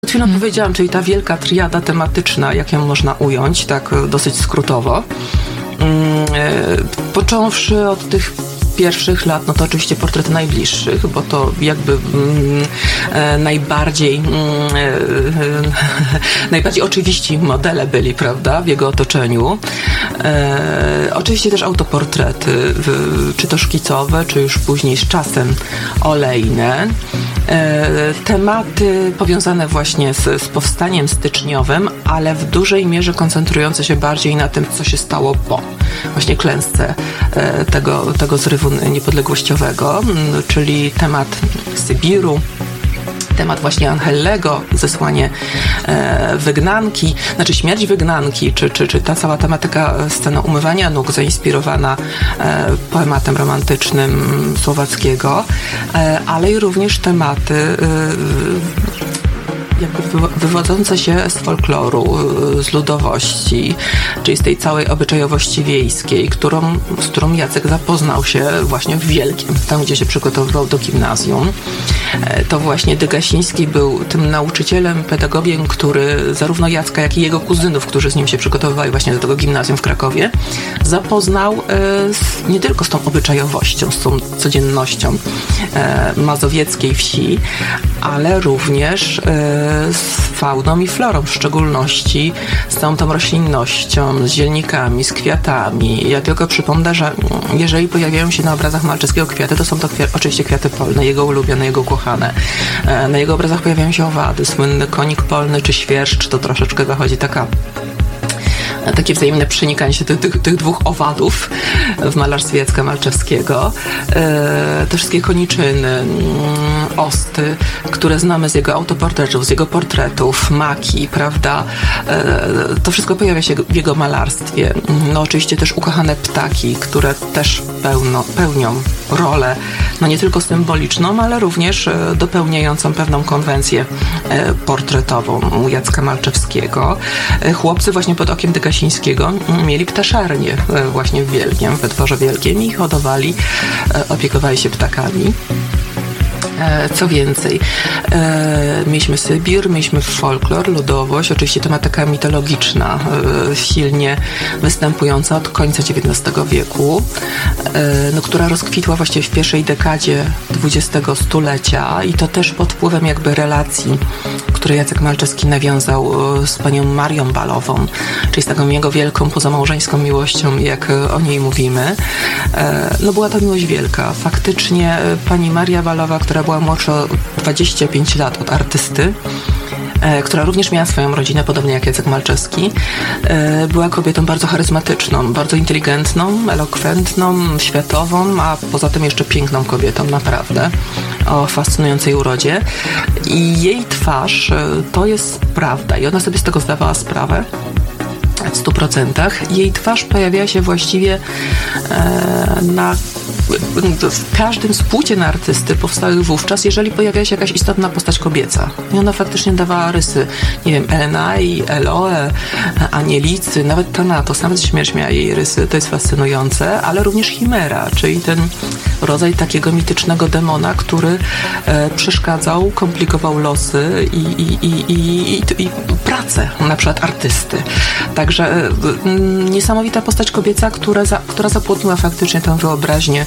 przed chwilą powiedziałam, czyli ta wielka triada tematyczna, jak ją można ująć, tak dosyć skrótowo. Począwszy od tych pierwszych lat, no to oczywiście portrety najbliższych, bo to jakby najbardziej oczywiści modele byli, prawda, w jego otoczeniu. Oczywiście też autoportrety, czy to szkicowe, czy już później z czasem olejne. Tematy powiązane właśnie z powstaniem styczniowym, ale w dużej mierze koncentrujące się bardziej na tym, co się stało po właśnie klęsce tego zrywu niepodległościowego, czyli temat Sybiru, temat właśnie Angellego, zesłanie wygnanki, znaczy śmierć wygnanki, czy ta cała tematyka scena umywania nóg, zainspirowana poematem romantycznym Słowackiego, ale i również tematy jakby wywodzące się z folkloru, z ludowości, czyli z tej całej obyczajowości wiejskiej, z którą Jacek zapoznał się właśnie w Wielkiem, tam gdzie się przygotowywał do gimnazjum. To właśnie Dygasiński był tym nauczycielem, pedagogiem, który zarówno Jacka, jak i jego kuzynów, którzy z nim się przygotowywali właśnie do tego gimnazjum w Krakowie, zapoznał nie tylko z tą obyczajowością, z tą codziennością mazowieckiej wsi, ale również z fauną i florą, w szczególności z całą tą roślinnością, z zielnikami, z kwiatami. Ja tylko przypomnę, że jeżeli pojawiają się na obrazach Malczewskiego kwiaty, to są to oczywiście kwiaty polne, jego ulubione, jego ukochane. Na jego obrazach pojawiają się owady, słynny konik polny czy świerszcz, to troszeczkę zachodzi takie wzajemne przenikanie się tych dwóch owadów w malarstwie Jacka Malczewskiego. Te wszystkie koniczyny, osty, które znamy z jego autoportretów, z jego portretów, maki, prawda? To wszystko pojawia się w jego malarstwie. No oczywiście też ukochane ptaki, które też pełnią rolę, no nie tylko symboliczną, ale również dopełniającą pewną konwencję portretową Jacka Malczewskiego. Chłopcy właśnie pod okiem Dygasińskiego mieli ptaszarnię właśnie w Wielkiem, we Dworze Wielkim i hodowali, opiekowali się ptakami. Co więcej, mieliśmy Sybir, mieliśmy folklor, ludowość, oczywiście tematyka mitologiczna, silnie występująca od końca XIX wieku, no, która rozkwitła właściwie w pierwszej dekadzie XX stulecia i to też pod wpływem jakby relacji, które Jacek Malczewski nawiązał z panią Marią Balową, czyli z taką jego wielką pozamałżeńską miłością, jak o niej mówimy. No była to miłość wielka. Faktycznie pani Maria Balowa, która była młodsza o 25 lat od artysty, która również miała swoją rodzinę, podobnie jak Jacek Malczewski, była kobietą bardzo charyzmatyczną, bardzo inteligentną, elokwentną, światową, a poza tym jeszcze piękną kobietą, naprawdę, o fascynującej urodzie. I jej twarz to jest prawda i ona sobie z tego zdawała sprawę w 100%. Jej twarz pojawiała się właściwie w każdym z płócien artysty powstałych wówczas, jeżeli pojawiała się jakaś istotna postać kobieca. I ona faktycznie dawała rysy, nie wiem, Elenai, Eloe, Anielicy, nawet Thanatos, nawet śmierć miała jej rysy, to jest fascynujące, ale również Chimera, czyli ten rodzaj takiego mitycznego demona, który przeszkadzał, komplikował losy i pracę na przykład artysty. Także niesamowita postać kobieca, która zapłodniła faktycznie tę wyobraźnię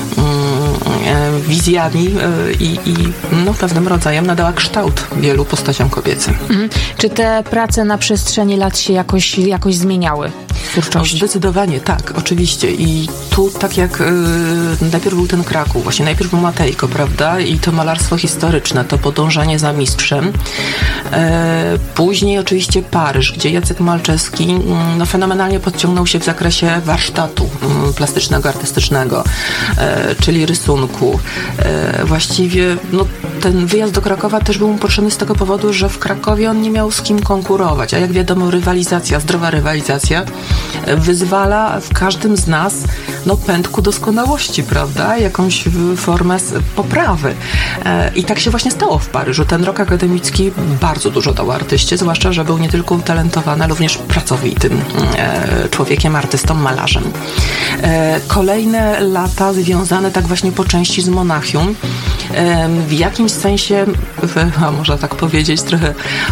wizjami i no, pewnym rodzajem nadała kształt wielu postaciom kobiecym. Czy te prace na przestrzeni lat się jakoś zmieniały? Zdecydowanie tak, oczywiście. I tu tak jak najpierw był ten Kraków, właśnie najpierw był Matejko, prawda? I to malarstwo historyczne, to podążanie za mistrzem. Później oczywiście Paryż, gdzie Jacek Malczewski no, fenomenalnie podciągnął się w zakresie warsztatu plastycznego, artystycznego, czyli rysunku. Właściwie no, ten wyjazd do Krakowa też był mu potrzebny z tego powodu, że w Krakowie on nie miał z kim konkurować, a jak wiadomo rywalizacja, zdrowa rywalizacja wyzwala w każdym z nas no, pęd ku doskonałości, prawda? Jakąś formę poprawy. I tak się właśnie stało w Paryżu. Ten rok akademicki bardzo dużo dał artyście, zwłaszcza, że był nie tylko utalentowany, ale również pracowitym człowiekiem, artystą, malarzem. Kolejne lata związane tak właśnie po części z Monachium. W jakimś sensie, można tak powiedzieć, trochę